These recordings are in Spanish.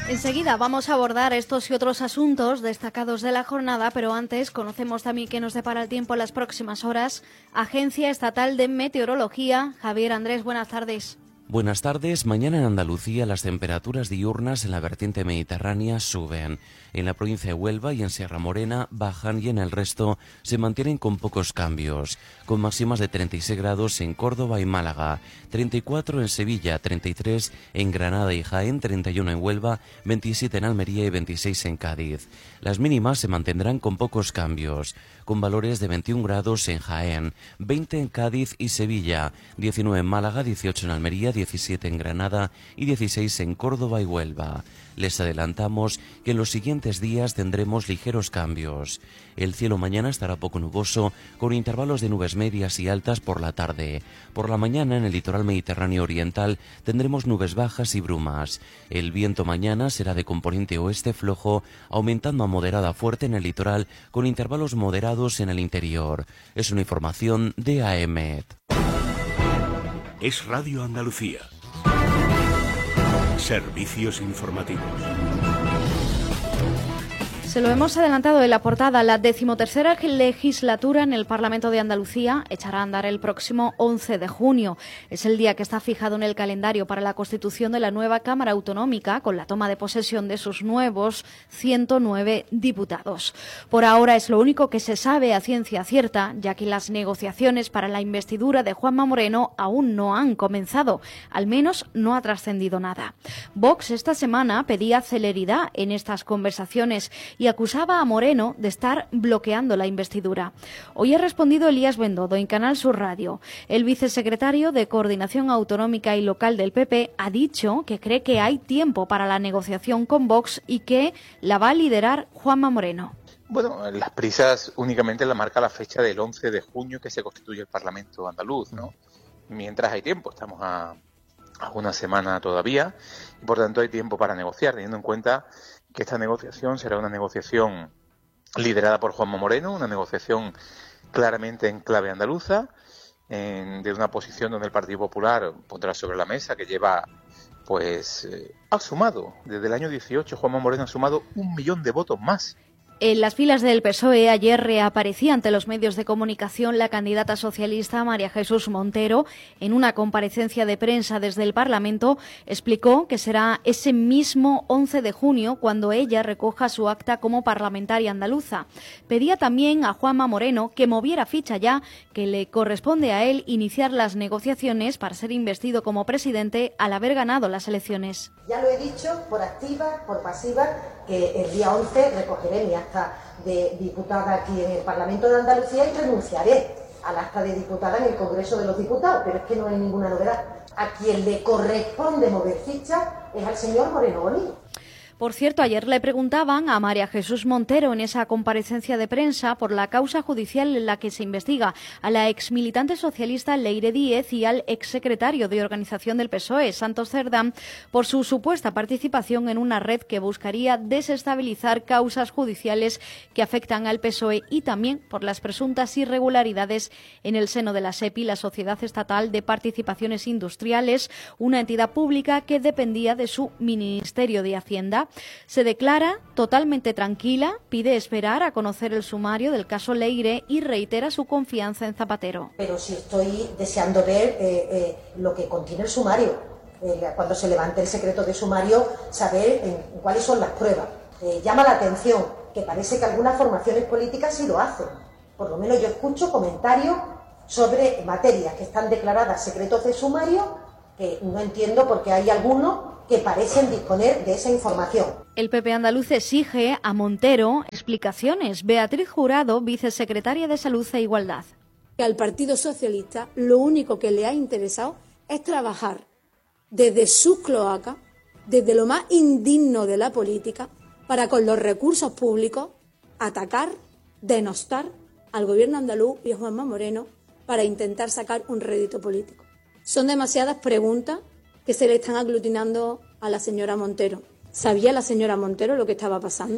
Enseguida vamos a abordar estos y otros asuntos destacados de la jornada, pero antes conocemos también qué nos depara el tiempo en las próximas horas. Agencia Estatal de Meteorología. Javier Andrés, buenas tardes. Buenas tardes. Mañana en Andalucía las temperaturas diurnas en la vertiente mediterránea suben. En la provincia de Huelva y en Sierra Morena bajan y en el resto se mantienen con pocos cambios, con máximas de 36 grados en Córdoba y Málaga, 34 en Sevilla, 33 en Granada y Jaén, 31 en Huelva, 27 en Almería y 26 en Cádiz. Las mínimas se mantendrán con pocos cambios, con valores de 21 grados en Jaén, 20 en Cádiz y Sevilla, 19 en Málaga, 18 en Almería, 17 en Granada y 16 en Córdoba y Huelva. Les adelantamos que en los siguientes días tendremos ligeros cambios. El cielo mañana estará poco nuboso, con intervalos de nubes medias y altas por la tarde. Por la mañana, en el litoral mediterráneo oriental, tendremos nubes bajas y brumas. El viento mañana será de componente oeste flojo, aumentando a moderada fuerte en el litoral, con intervalos moderados en el interior. Es una información de AEMET. Es Radio Andalucía. Servicios informativos. Se lo hemos adelantado en la portada. La 13ª legislatura en el Parlamento de Andalucía echará a andar el próximo 11 de junio. Es el día que está fijado en el calendario para la constitución de la nueva Cámara Autonómica, con la toma de posesión de sus nuevos 109 diputados. Por ahora es lo único que se sabe a ciencia cierta, ya que las negociaciones para la investidura de Juanma Moreno aún no han comenzado. Al menos no ha trascendido nada. Vox esta semana pedía celeridad en estas conversaciones y acusaba a Moreno de estar bloqueando la investidura. Hoy ha respondido Elías Bendodo en Canal Sur Radio. El vicesecretario de Coordinación Autonómica y Local del PP ha dicho que cree que hay tiempo para la negociación con Vox y que la va a liderar Juanma Moreno. Bueno, las prisas únicamente la marca la fecha del 11 de junio que se constituye el Parlamento andaluz, ¿no? Mientras hay tiempo, estamos a una semana todavía y por tanto hay tiempo para negociar, teniendo en cuenta que esta negociación será una negociación liderada por Juanma Moreno, una negociación claramente en clave andaluza, de una posición donde el Partido Popular pondrá sobre la mesa que lleva, ha sumado, desde el año 18, Juanma Moreno ha sumado 1 millón de votos más. En las filas del PSOE ayer reaparecía ante los medios de comunicación la candidata socialista María Jesús Montero. En una comparecencia de prensa desde el Parlamento explicó que será ese mismo 11 de junio cuando ella recoja su acta como parlamentaria andaluza. Pedía también a Juanma Moreno que moviera ficha ya, que le corresponde a él iniciar las negociaciones para ser investido como presidente al haber ganado las elecciones. Ya lo he dicho, por activa, por pasiva, que el día 11 recogeré mi acta de diputada aquí en el Parlamento de Andalucía y renunciaré al acta de diputada en el Congreso de los Diputados, pero es que no hay ninguna novedad. A quien le corresponde mover ficha es al señor Moreno Bonilla. Por cierto, ayer le preguntaban a María Jesús Montero en esa comparecencia de prensa por la causa judicial en la que se investiga a la exmilitante socialista Leire Díez y al exsecretario de organización del PSOE, Santos Cerdán, por su supuesta participación en una red que buscaría desestabilizar causas judiciales que afectan al PSOE y también por las presuntas irregularidades en el seno de la SEPI, la Sociedad Estatal de Participaciones Industriales, una entidad pública que dependía de su Ministerio de Hacienda. Se declara totalmente tranquila, pide esperar a conocer el sumario del caso Leire y reitera su confianza en Zapatero. Pero sí estoy deseando ver lo que contiene el sumario. Cuando se levante el secreto de sumario, saber cuáles son las pruebas. Llama la atención que parece que algunas formaciones políticas sí lo hacen. Por lo menos yo escucho comentarios sobre materias que están declaradas secretos de sumario, que no entiendo por qué hay algunos que parecen disponer de esa información. El PP andaluz exige a Montero explicaciones. Beatriz Jurado, vicesecretaria de Salud e Igualdad. Al Partido Socialista lo único que le ha interesado es trabajar desde sus cloacas, desde lo más indigno de la política, para con los recursos públicos atacar, denostar al gobierno andaluz y a Juanma Moreno para intentar sacar un rédito político. Son demasiadas preguntas que se le están aglutinando a la señora Montero. ¿Sabía la señora Montero lo que estaba pasando?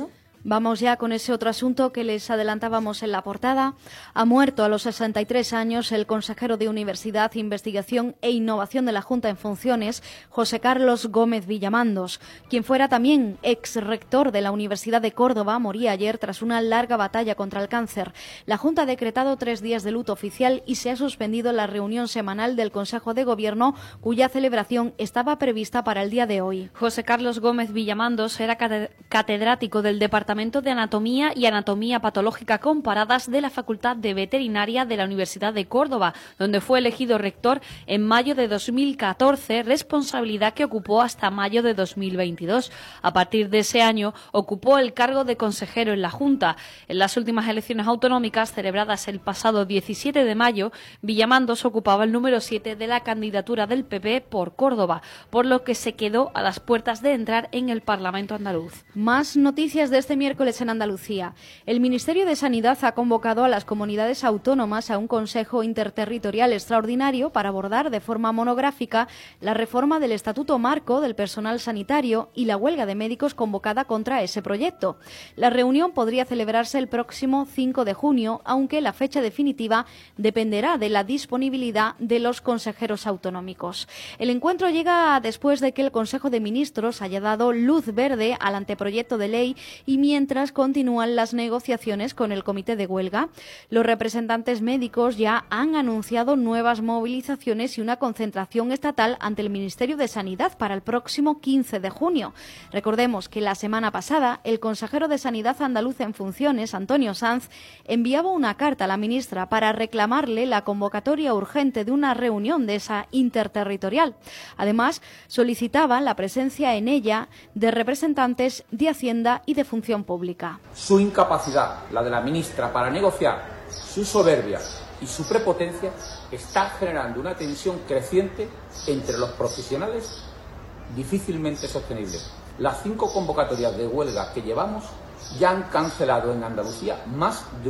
Vamos ya con ese otro asunto que les adelantábamos en la portada. Ha muerto a los 63 años el consejero de Universidad, Investigación e Innovación de la Junta en funciones, José Carlos Gómez Villamandos, quien fuera también ex rector de la Universidad de Córdoba. Moría ayer tras una larga batalla contra el cáncer. La Junta ha decretado 3 días de luto oficial y se ha suspendido la reunión semanal del Consejo de Gobierno, cuya celebración estaba prevista para el día de hoy. José Carlos Gómez Villamandos era catedrático del Departamento de Anatomía y Anatomía Patológica Comparadas de la Facultad de Veterinaria de la Universidad de Córdoba, donde fue elegido rector en mayo de 2014, responsabilidad que ocupó hasta mayo de 2022. A partir de ese año ocupó el cargo de consejero en la Junta. En las últimas elecciones autonómicas celebradas el pasado 17 de mayo, Villamandos ocupaba el número 7 de la candidatura del PP por Córdoba, por lo que se quedó a las puertas de entrar en el Parlamento andaluz. Más noticias de este miércoles en Andalucía. El Ministerio de Sanidad ha convocado a las comunidades autónomas a un Consejo Interterritorial extraordinario para abordar de forma monográfica la reforma del Estatuto Marco del personal sanitario y la huelga de médicos convocada contra ese proyecto. La reunión podría celebrarse el próximo 5 de junio, aunque la fecha definitiva dependerá de la disponibilidad de los consejeros autonómicos. El encuentro llega después de que el Consejo de Ministros haya dado luz verde al anteproyecto de ley y mientras continúan las negociaciones con el Comité de Huelga. Los representantes médicos ya han anunciado nuevas movilizaciones y una concentración estatal ante el Ministerio de Sanidad para el próximo 15 de junio. Recordemos que la semana pasada el consejero de Sanidad andaluz en funciones, Antonio Sanz, enviaba una carta a la ministra para reclamarle la convocatoria urgente de una reunión de esa interterritorial. Además, solicitaba la presencia en ella de representantes de Hacienda y de Función Pública. Su incapacidad, la de la ministra, para negociar, su soberbia y su prepotencia está generando una tensión creciente entre los profesionales difícilmente sostenible. Las 5 convocatorias de huelga que llevamos ya han cancelado en Andalucía más de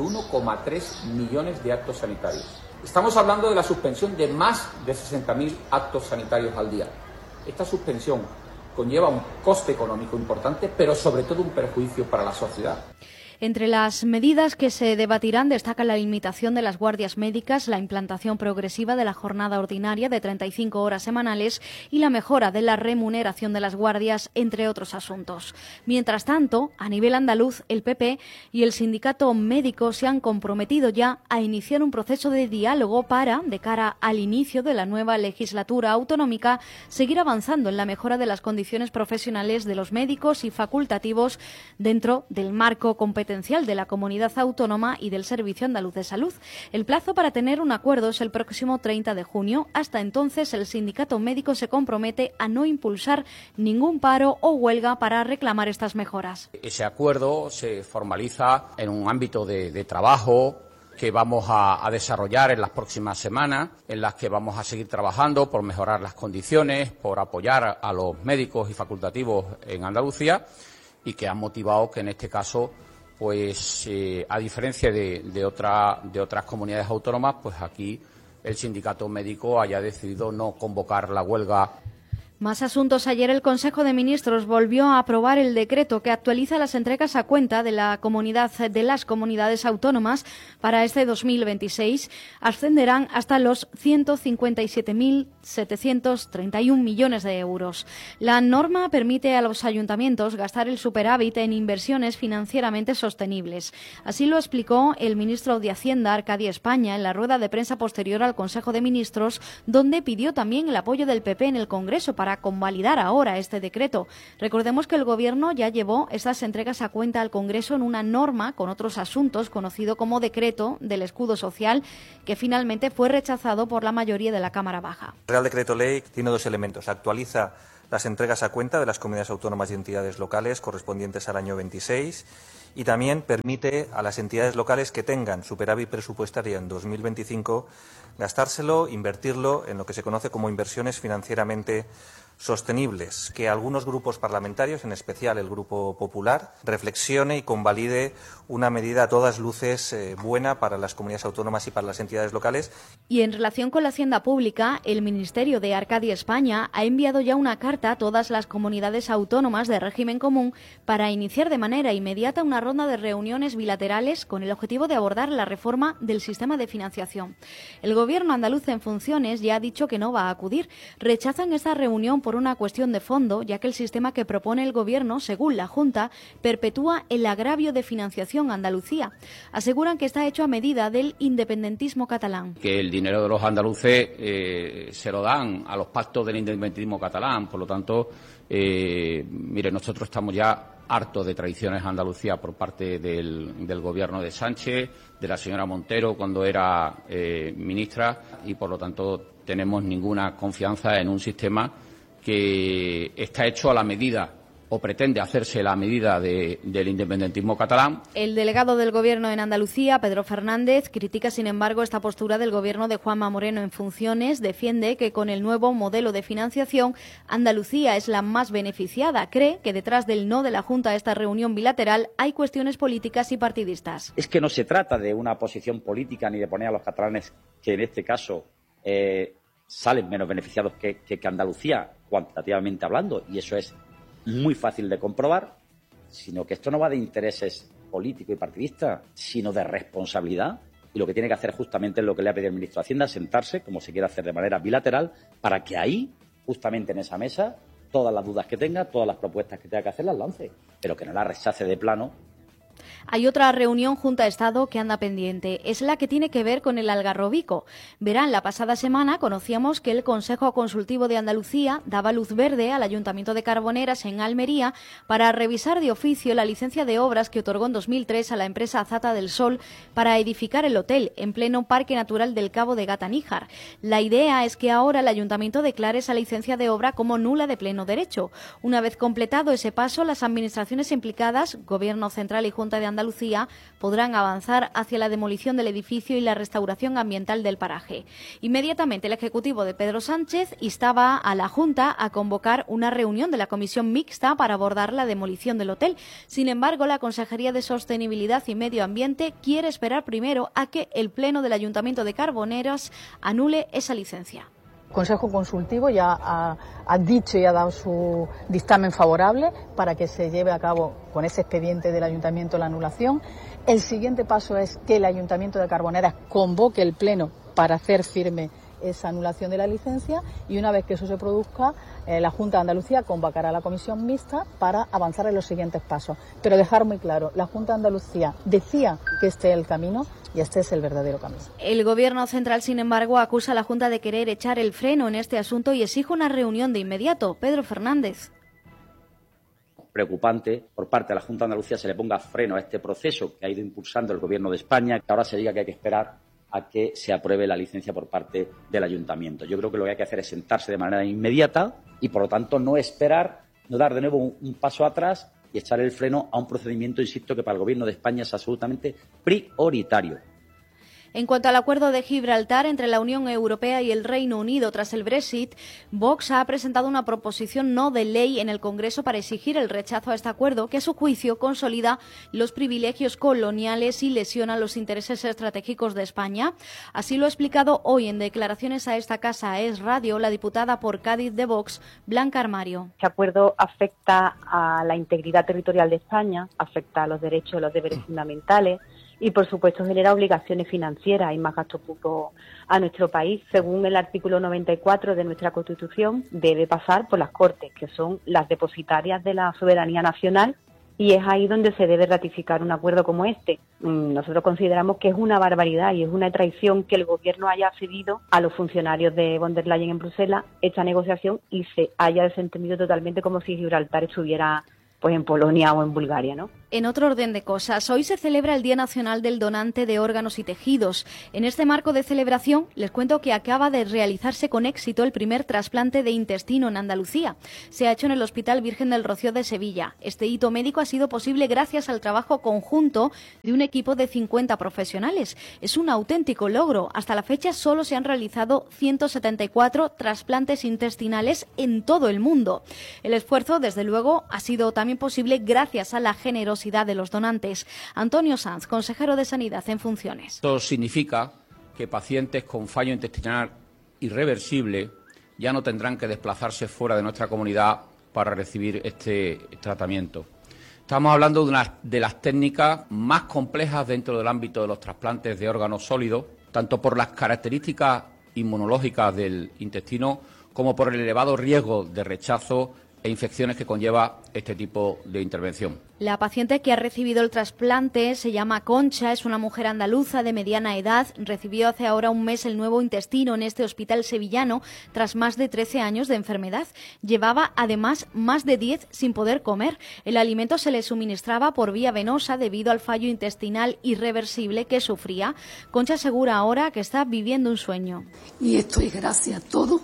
1,3 millones de actos sanitarios. Estamos hablando de la suspensión de más de 60.000 actos sanitarios al día. Esta suspensión conlleva un coste económico importante, pero sobre todo un perjuicio para la sociedad. Entre las medidas que se debatirán destaca la limitación de las guardias médicas, la implantación progresiva de la jornada ordinaria de 35 horas semanales y la mejora de la remuneración de las guardias, entre otros asuntos. Mientras tanto, a nivel andaluz, el PP y el sindicato médico se han comprometido ya a iniciar un proceso de diálogo para, de cara al inicio de la nueva legislatura autonómica, seguir avanzando en la mejora de las condiciones profesionales de los médicos y facultativos dentro del marco competencial de la comunidad autónoma y del Servicio Andaluz de Salud. El plazo para tener un acuerdo es el próximo 30 de junio. Hasta entonces, el sindicato médico se compromete a no impulsar ningún paro o huelga para reclamar estas mejoras. Ese acuerdo se formaliza en un ámbito de trabajo que vamos a desarrollar en las próximas semanas, en las que vamos a seguir trabajando por mejorar las condiciones, por apoyar a los médicos y facultativos en Andalucía y que han motivado que en este caso, pues a diferencia de otras comunidades autónomas, pues aquí el sindicato médico haya decidido no convocar la huelga. Más asuntos. Ayer el Consejo de Ministros volvió a aprobar el decreto que actualiza las entregas a cuenta de las comunidades autónomas para este 2026. Ascenderán hasta los 157.731 millones de euros. La norma permite a los ayuntamientos gastar el superávit en inversiones financieramente sostenibles. Así lo explicó el ministro de Hacienda, Arcadio España, en la rueda de prensa posterior al Consejo de Ministros, donde pidió también el apoyo del PP en el Congreso para convalidar ahora este decreto. Recordemos que el Gobierno ya llevó estas entregas a cuenta al Congreso en una norma con otros asuntos, conocido como decreto del escudo social, que finalmente fue rechazado por la mayoría de la Cámara Baja. El Real Decreto Ley tiene 2 elementos. Actualiza las entregas a cuenta de las comunidades autónomas y entidades locales correspondientes al año 26 y también permite a las entidades locales que tengan superávit presupuestario en 2025 gastárselo, invertirlo en lo que se conoce como inversiones financieramente sostenibles, que algunos grupos parlamentarios, en especial el Grupo Popular, reflexione y convalide una medida a todas luces buena para las comunidades autónomas y para las entidades locales. Y en relación con la hacienda pública, el Ministerio de Arcadia España ha enviado ya una carta a todas las comunidades autónomas de régimen común para iniciar de manera inmediata una ronda de reuniones bilaterales con el objetivo de abordar la reforma del sistema de financiación. El Gobierno andaluz en funciones ya ha dicho que no va a acudir. Rechazan esta reunión por una cuestión de fondo, ya que el sistema que propone el Gobierno, según la Junta, perpetúa el agravio de financiación a Andalucía. Aseguran que está hecho a medida del independentismo catalán. Que el dinero de los andaluces se lo dan a los pactos del independentismo catalán. Por lo tanto, nosotros estamos ya hartos de traiciones a Andalucía por parte del Gobierno de Sánchez, de la señora Montero cuando era ministra, y por lo tanto tenemos ninguna confianza en un sistema que está hecho a la medida o pretende hacerse la medida del independentismo catalán. El delegado del Gobierno en Andalucía, Pedro Fernández, critica, sin embargo, esta postura del Gobierno de Juanma Moreno en funciones. Defiende que con el nuevo modelo de financiación, Andalucía es la más beneficiada. Cree que detrás del no de la Junta a esta reunión bilateral hay cuestiones políticas y partidistas. Es que no se trata de una posición política ni de poner a los catalanes, que en este caso salen menos beneficiados que Andalucía, cuantitativamente hablando, y eso es muy fácil de comprobar, sino que esto no va de intereses políticos y partidistas, sino de responsabilidad, y lo que tiene que hacer justamente es lo que le ha pedido el ministro de Hacienda, sentarse, como se quiere hacer de manera bilateral, para que ahí, justamente en esa mesa, todas las dudas que tenga, todas las propuestas que tenga que hacer, las lance, pero que no las rechace de plano. Hay otra reunión Junta-Estado que anda pendiente. Es la que tiene que ver con el Algarrobico. Verán, la pasada semana conocíamos que el Consejo Consultivo de Andalucía daba luz verde al Ayuntamiento de Carboneras en Almería para revisar de oficio la licencia de obras que otorgó en 2003 a la empresa Azata del Sol para edificar el hotel en pleno Parque Natural del Cabo de Gata-Níjar. La idea es que ahora el Ayuntamiento declare esa licencia de obra como nula de pleno derecho. Una vez completado ese paso, las administraciones implicadas, Gobierno Central y Junta de Andalucía, podrán avanzar hacia la demolición del edificio y la restauración ambiental del paraje. Inmediatamente el Ejecutivo de Pedro Sánchez instaba a la Junta a convocar una reunión de la Comisión Mixta para abordar la demolición del hotel. Sin embargo, la Consejería de Sostenibilidad y Medio Ambiente quiere esperar primero a que el Pleno del Ayuntamiento de Carboneras anule esa licencia. El Consejo Consultivo ya ha dicho y ha dado su dictamen favorable para que se lleve a cabo con ese expediente del Ayuntamiento la anulación. El siguiente paso es que el Ayuntamiento de Carboneras convoque el Pleno para hacer firme esa anulación de la licencia, y una vez que eso se produzca, la Junta de Andalucía convocará a la Comisión Mixta para avanzar en los siguientes pasos. Pero dejar muy claro, la Junta de Andalucía decía que este es el camino y este es el verdadero camino. El Gobierno Central, sin embargo, acusa a la Junta de querer echar el freno en este asunto y exige una reunión de inmediato. Pedro Fernández. Preocupante por parte de la Junta de Andalucía se le ponga freno a este proceso que ha ido impulsando el Gobierno de España, que ahora se diga que hay que esperar a que se apruebe la licencia por parte del Ayuntamiento. Yo creo que lo que hay que hacer es sentarse de manera inmediata y, por lo tanto, no esperar, no dar de nuevo un paso atrás y echar el freno a un procedimiento, insisto, que para el Gobierno de España es absolutamente prioritario. En cuanto al acuerdo de Gibraltar entre la Unión Europea y el Reino Unido tras el Brexit, Vox ha presentado una proposición no de ley en el Congreso para exigir el rechazo a este acuerdo, que a su juicio consolida los privilegios coloniales y lesiona los intereses estratégicos de España. Así lo ha explicado hoy en declaraciones a esta casa Es Radio la diputada por Cádiz de Vox, Blanca Armario. Este acuerdo afecta a la integridad territorial de España, afecta a los derechos y los deberes fundamentales, y, por supuesto, genera obligaciones financieras y más gasto público a nuestro país. Según el artículo 94 de nuestra Constitución, debe pasar por las Cortes, que son las depositarias de la soberanía nacional, y es ahí donde se debe ratificar un acuerdo como este. Nosotros consideramos que es una barbaridad y es una traición que el Gobierno haya cedido a los funcionarios de von der Leyen en Bruselas esta negociación y se haya desentendido totalmente como si Gibraltar estuviera pues en Polonia o en Bulgaria, ¿no? En otro orden de cosas, hoy se celebra el Día Nacional del Donante de Órganos y Tejidos. En este marco de celebración, les cuento que acaba de realizarse con éxito el primer trasplante de intestino en Andalucía. Se ha hecho en el Hospital Virgen del Rocío de Sevilla. Este hito médico ha sido posible gracias al trabajo conjunto de un equipo de 50 profesionales. Es un auténtico logro. Hasta la fecha solo se han realizado 174 trasplantes intestinales en todo el mundo. El esfuerzo, desde luego, ha sido también posible gracias a la generosidad de los donantes. Antonio Sanz, consejero de Sanidad en funciones. Esto significa que pacientes con fallo intestinal irreversible ya no tendrán que desplazarse fuera de nuestra comunidad para recibir este tratamiento. Estamos hablando de una de las técnicas más complejas dentro del ámbito de los trasplantes de órganos sólidos, tanto por las características inmunológicas del intestino como por el elevado riesgo de rechazo e infecciones que conlleva este tipo de intervención. La paciente que ha recibido el trasplante se llama Concha, es una mujer andaluza de mediana edad, recibió hace ahora un mes el nuevo intestino en este hospital sevillano tras más de 13 años de enfermedad. Llevaba además más de 10 sin poder comer. El alimento se le suministraba por vía venosa debido al fallo intestinal irreversible que sufría. Concha asegura ahora que está viviendo un sueño. Y esto es gracias a todo,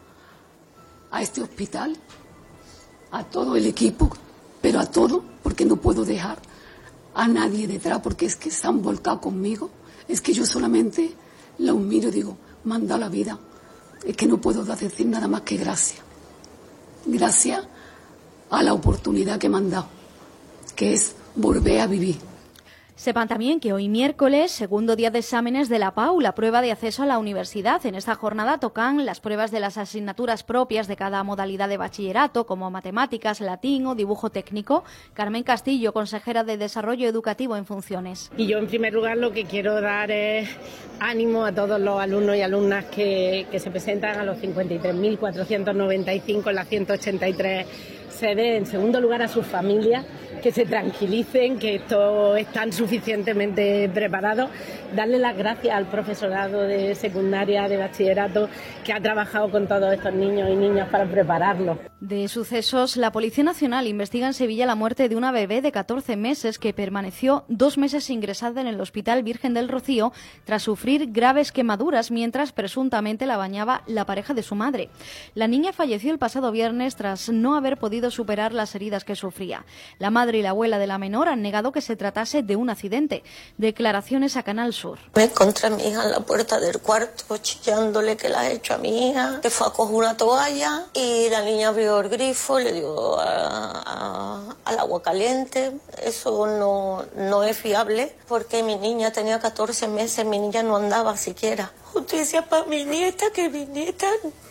a este hospital, a todo el equipo, pero a todo, porque no puedo dejar a nadie detrás, porque es que se han volcado conmigo. Es que yo solamente los miro y digo, me han dado la vida. Es que no puedo decir nada más que gracias. Gracias a la oportunidad que me han dado, que es volver a vivir. Sepan también que hoy miércoles, segundo día de exámenes de la PAU, la prueba de acceso a la universidad. En esta jornada tocan las pruebas de las asignaturas propias de cada modalidad de bachillerato, como matemáticas, latín o dibujo técnico. Carmen Castillo, consejera de Desarrollo Educativo en funciones. Y yo, en primer lugar, lo que quiero dar es ánimo a todos los alumnos y alumnas que se presentan a los 53.495 en las 183 sedes. En segundo lugar, a sus familias, que se tranquilicen, que esto están suficientemente preparados. Darle las gracias al profesorado de secundaria, de bachillerato, que ha trabajado con todos estos niños y niñas para prepararlos. De sucesos, la Policía Nacional investiga en Sevilla la muerte de una bebé de 14 meses que permaneció 2 meses ingresada en el Hospital Virgen del Rocío tras sufrir graves quemaduras mientras presuntamente la bañaba la pareja de su madre. La niña falleció el pasado viernes tras no haber podido superar las heridas que sufría. La madre y la abuela de la menor han negado que se tratase de un accidente. Declaraciones a Canal Sur. Me encontré a mi hija en la puerta del cuarto chillándole que la ha hecho a mi hija, que fue a coger una toalla y la niña abrió el grifo, le dio al agua caliente. Eso no es fiable porque mi niña tenía 14 meses, mi niña no andaba siquiera. Justicia para mi nieta, que mi nieta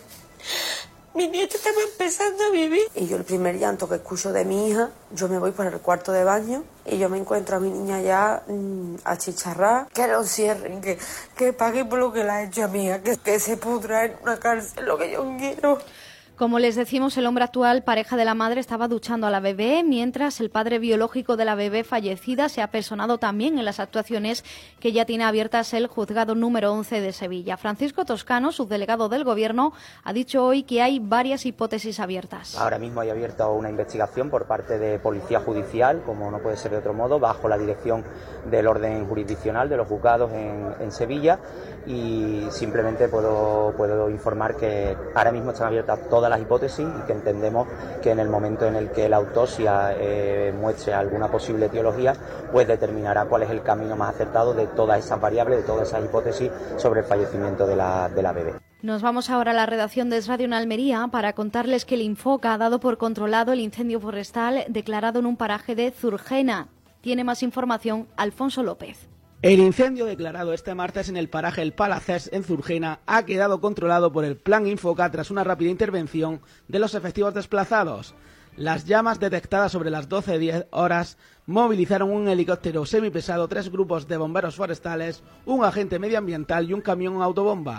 estaba empezando a vivir. Y yo el primer llanto que escucho de mi hija, yo me voy para el cuarto de baño y yo me encuentro a mi niña ya achicharrada. Que lo cierren, que pague por lo que la ha hecho a mi hija, que se pudra en una cárcel, lo que yo quiero. Como les decimos, el hombre actual, pareja de la madre, estaba duchando a la bebé, mientras el padre biológico de la bebé fallecida se ha personado también en las actuaciones que ya tiene abiertas el juzgado número 11 de Sevilla. Francisco Toscano, subdelegado del Gobierno, ha dicho hoy que hay varias hipótesis abiertas. Ahora mismo hay abierta una investigación por parte de Policía Judicial, como no puede ser de otro modo, bajo la dirección del orden jurisdiccional de los juzgados en Sevilla, y simplemente puedo informar que ahora mismo están abiertas todas las hipótesis y que entendemos que en el momento en el que la autopsia muestre alguna posible etiología, pues determinará cuál es el camino más acertado de todas esas variables, de todas esas hipótesis sobre el fallecimiento de la bebé. Nos vamos ahora a la redacción de Es Radio en Almería para contarles que el Infoca ha dado por controlado el incendio forestal declarado en un paraje de Zurgena. Tiene más información Alfonso López. El incendio declarado este martes en el paraje El Palacés, en Zurgena, ha quedado controlado por el Plan Infoca tras una rápida intervención de los efectivos desplazados. Las llamas detectadas sobre las 12:10 horas movilizaron un helicóptero semipesado, 3 grupos de bomberos forestales, un agente medioambiental y un camión autobomba.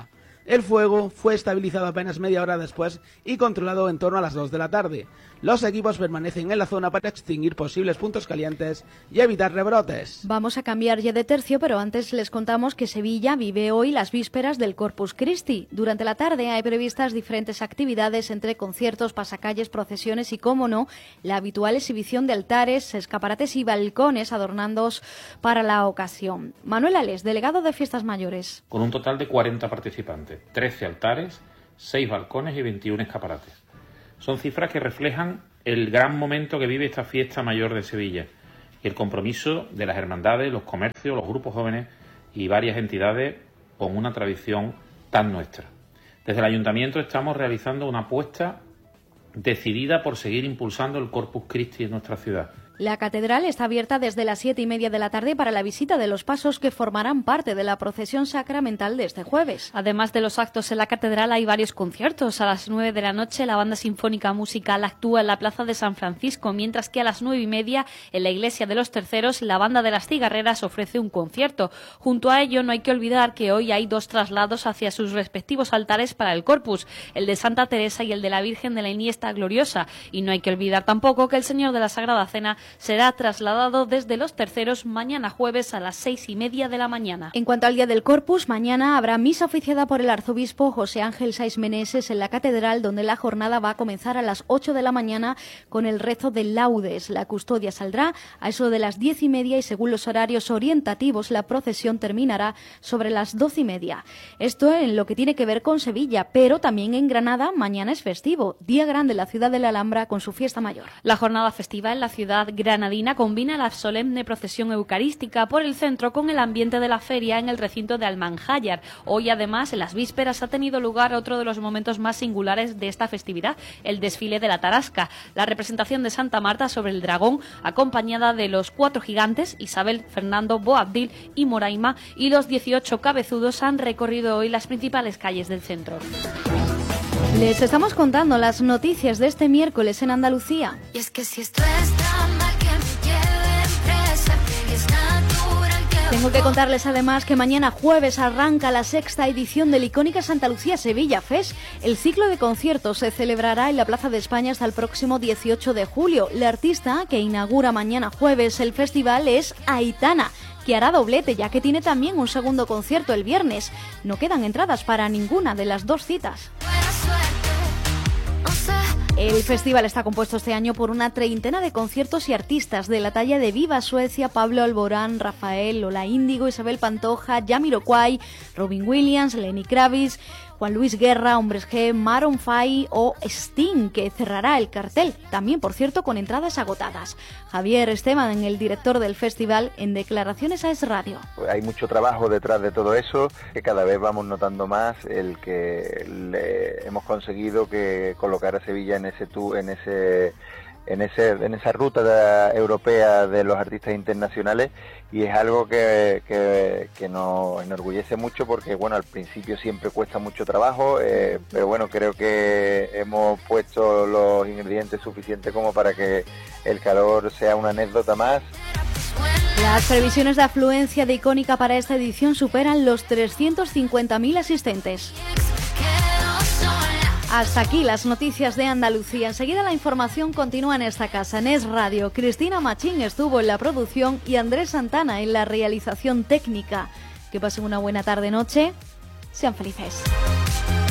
El fuego fue estabilizado apenas media hora después y controlado en torno a las 2 de la tarde. Los equipos permanecen en la zona para extinguir posibles puntos calientes y evitar rebrotes. Vamos a cambiar ya de tercio, pero antes les contamos que Sevilla vive hoy las vísperas del Corpus Christi. Durante la tarde hay previstas diferentes actividades entre conciertos, pasacalles, procesiones y, cómo no, la habitual exhibición de altares, escaparates y balcones adornados para la ocasión. Manuel Ales, delegado de Fiestas Mayores. Con un total de 40 participantes, 13 altares, 6 balcones y 21 escaparates. Son cifras que reflejan el gran momento que vive esta fiesta mayor de Sevilla y el compromiso de las hermandades, los comercios, los grupos jóvenes y varias entidades con una tradición tan nuestra. Desde el Ayuntamiento estamos realizando una apuesta decidida por seguir impulsando el Corpus Christi en nuestra ciudad. La catedral está abierta desde las 7:30 de la tarde para la visita de los pasos que formarán parte de la procesión sacramental de este jueves. Además de los actos en la catedral hay varios conciertos. A las 9 de la noche la banda sinfónica musical actúa en la plaza de San Francisco, mientras que a las 9:30 en la iglesia de los Terceros la banda de las Cigarreras ofrece un concierto. Junto a ello no hay que olvidar que hoy hay 2 traslados hacia sus respectivos altares para el Corpus, el de Santa Teresa y el de la Virgen de la Iniesta Gloriosa. Y no hay que olvidar tampoco que el Señor de la Sagrada Cena será trasladado desde los Terceros mañana jueves a las 6:30 de la mañana. En cuanto al día del Corpus, mañana habrá misa oficiada por el arzobispo José Ángel Saiz Meneses en la catedral, donde la jornada va a comenzar a las 8 de la mañana con el rezo de laudes. La custodia saldrá a eso de las 10:30 y, según los horarios orientativos, la procesión terminará sobre las 12:30. Esto en lo que tiene que ver con Sevilla, pero también en Granada mañana es festivo, día grande en la ciudad de la Alhambra con su fiesta mayor. La jornada festiva en la ciudad granadina combina la solemne procesión eucarística por el centro con el ambiente de la feria en el recinto de Almanjayar. Hoy, además, en las vísperas ha tenido lugar otro de los momentos más singulares de esta festividad, el desfile de la Tarasca, la representación de Santa Marta sobre el dragón, acompañada de los 4 gigantes, Isabel, Fernando, Boabdil y Moraima, y los 18 cabezudos han recorrido hoy las principales calles del centro. Les estamos contando las noticias de este miércoles en Andalucía. Y es que si esto es tan mal que me lleven presa, que es natural que... Tengo que contarles además que mañana jueves arranca la 6ª edición del icónica Santa Lucía Sevilla Fest. El ciclo de conciertos se celebrará en la Plaza de España hasta el próximo 18 de julio. La artista que inaugura mañana jueves el festival es Aitana, que hará doblete, ya que tiene también un segundo concierto el viernes. No quedan entradas para ninguna de las 2 citas. El festival está compuesto este año por una 30 de conciertos y artistas de la talla de Viva Suecia, Pablo Alborán, Rafael, Lola Índigo, Isabel Pantoja, Jamiroquai, Robin Williams, Lenny Kravitz, Juan Luis Guerra, Hombres G, Maroon 5 o Sting, que cerrará el cartel, también, por cierto, con entradas agotadas. Javier Esteban, el director del festival, en declaraciones a Es Radio. Hay mucho trabajo detrás de todo eso, que cada vez vamos notando más el que hemos conseguido que colocar a Sevilla en esa ruta europea de los artistas internacionales, y es algo que nos enorgullece mucho, porque bueno, al principio siempre cuesta mucho trabajo, pero bueno, creo que hemos puesto los ingredientes suficientes como para que el calor sea una anécdota más. Las previsiones de afluencia de Icónica para esta edición superan los 350.000 asistentes. Hasta aquí las noticias de Andalucía. Enseguida la información continúa en esta casa, en Es Radio. Cristina Machín estuvo en la producción y Andrés Santana en la realización técnica. Que pasen una buena tarde-noche. Sean felices.